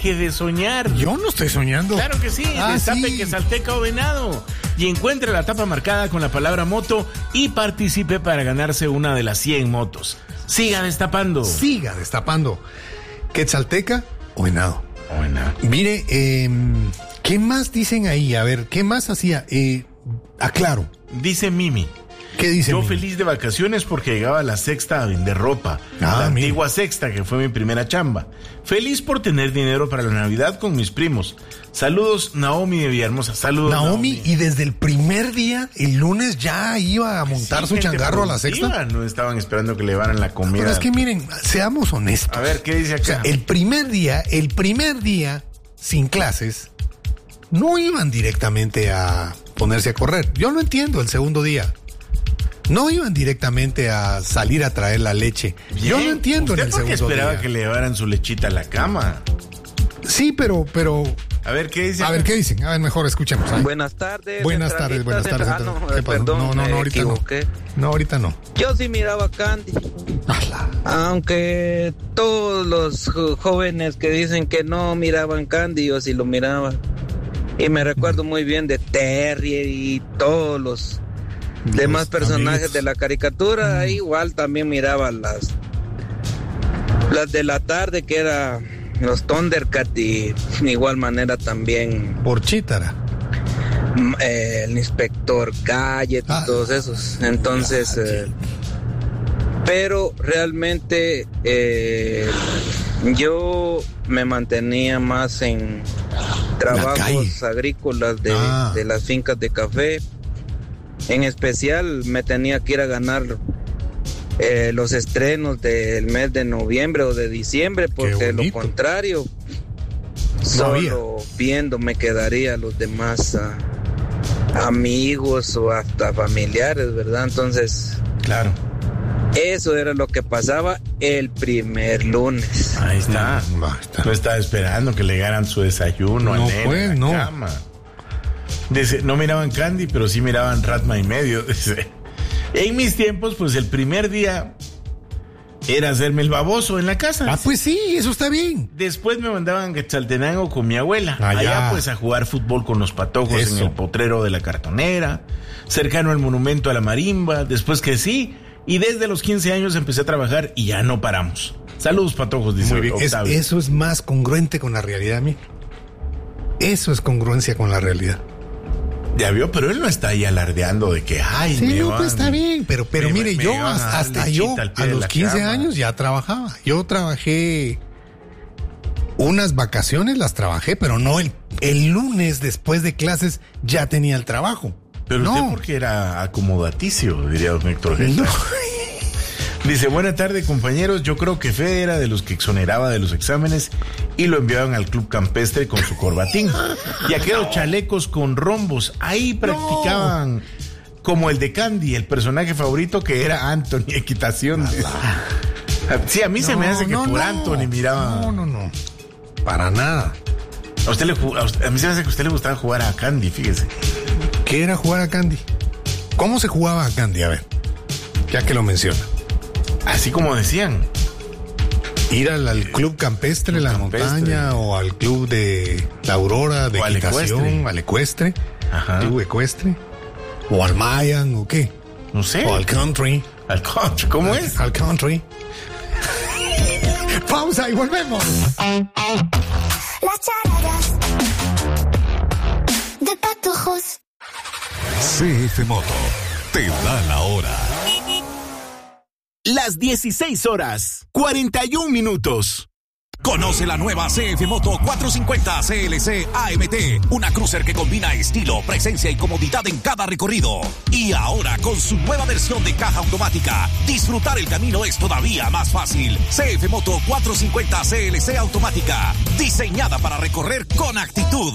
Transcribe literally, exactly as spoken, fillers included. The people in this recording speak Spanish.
Deje de soñar. Yo no estoy soñando. Claro que sí. Ah, Destape sí. Quesalteca o Venado. Y encuentre la tapa marcada con la palabra moto y participe para ganarse una de las cien motos. Siga destapando. Siga destapando. Quetzalteca o Venado. O Venado. Mire, eh, ¿qué más dicen ahí? A ver, ¿qué más hacía? Eh, aclaro. Dice Mimi. ¿Qué dice Yo Mimi? feliz de vacaciones porque llegaba a la Sexta a vender ropa. Ah, la mira. antigua Sexta, que fue mi primera chamba. Feliz por tener dinero para la Navidad con mis primos. Saludos, Naomi de Villahermosa. Saludos, Naomi, Naomi. y desde el primer día, el lunes ya iba a montar Sí, su gente changarro a la productiva. Sexta. No estaban esperando que le llevaran la comida. Pero es que miren, seamos honestos. A ver, ¿qué dice acá? O sea, el primer día, el primer día sin clases, no iban directamente a ponerse a correr. Yo no entiendo el segundo día. No iban directamente a salir a traer la leche. Bien. Yo no entiendo en ¿Usted el por qué segundo esperaba día. que le llevaran su lechita a la cama? Sí, pero, pero, A ver, ¿qué dice a acá? ver, ¿qué dicen? A ver, mejor escuchemos. Ay. Buenas tardes. Buenas tardes, buenas tardes. Ah, no, ¿Qué pasó? perdón, no, no, me no, ahorita equivoqué. no. No, ahorita no. Yo sí miraba Candy. Ala. Aunque todos los jo- jóvenes que dicen que no miraban Candy, yo sí lo miraba. Y me recuerdo muy bien de Terry y todos los demás Los personajes amigos. de la caricatura. Mm. Igual también miraba las las de la tarde, que era los Thundercats, y de igual manera también Por Chítara. mm, eh, el inspector Gadget y Ah. todos esos. Entonces, eh, pero realmente eh, yo me mantenía más en trabajos calle. agrícolas de, Ah. de las fincas de café. En especial me tenía que ir a ganar eh, los estrenos del mes de noviembre o de diciembre, porque de lo bonito. contrario, No había. solo viendo me quedaría a los demás ah, amigos o hasta familiares, ¿verdad? Entonces, Claro. eso era lo que pasaba el primer lunes. Ahí está. Mm, ahí está. No estaba esperando que le llegaran su desayuno No, al nene pues, a la no. cama. Dice, no miraban Candy, pero sí miraban Ratma y medio. Dice, en mis tiempos, pues el primer día era hacerme el baboso en la casa. Ah, pues sí, eso está bien. Después me mandaban a Quetzaltenango con mi abuela. Allá. Allá pues a jugar fútbol con los patojos Eso. en el potrero de la cartonera, cercano al monumento a la marimba. Después que sí, y desde los quince años empecé a trabajar y ya no paramos. Saludos, patojos, dice Muy bien. Es- Octavio. eso es más congruente con la realidad, mi. Eso es congruencia con la realidad. Ya vio, pero él no está ahí alardeando de que, ay, Sí, me no, llevan- pues está bien, pero, pero me- mire, me yo llevan a hasta, dar hasta lechita yo al pie a de los la quince cama. años ya trabajaba. Yo trabajé unas vacaciones, las trabajé, pero no el, el lunes después de clases ya tenía el trabajo. Pero no. usted porque era acomodaticio, diría don Héctor Geta. No. Dice, buena tarde, compañeros. Yo creo que Fede era de los que exoneraba de los exámenes y lo enviaban al club campestre con su corbatín. Y aquellos chalecos con rombos. Ahí practicaban como el de Candy, el personaje favorito que era Anthony, equitación. Sí, a mí se me hace que No, por no. Anthony miraba. No, no, no. Para nada. A, usted le, ju- a, usted- a mí se me hace que a usted le gustaba jugar a Candy, fíjese. ¿Qué era jugar a Candy? ¿Cómo se jugaba a Candy? A ver, ya que lo menciona. Así como decían. Ir al, al club campestre, Club la campestre. montaña, o al club de la Aurora, de O al equitación, ecuestre. al ecuestre, Ajá. club ecuestre, o al Mayan, o qué, No sé. o al country, Al country, ¿cómo al, es? al country. Pausa y volvemos. Las charadas de patojos. C F Moto te da la hora. Las dieciséis horas, cuarenta y un minutos. Conoce la nueva C F Moto cuatrocientos cincuenta C L C A M T, una cruiser que combina estilo, presencia y comodidad en cada recorrido. Y ahora con su nueva versión de caja automática, disfrutar el camino es todavía más fácil. C F Moto cuatrocientos cincuenta C L C automática, diseñada para recorrer con actitud.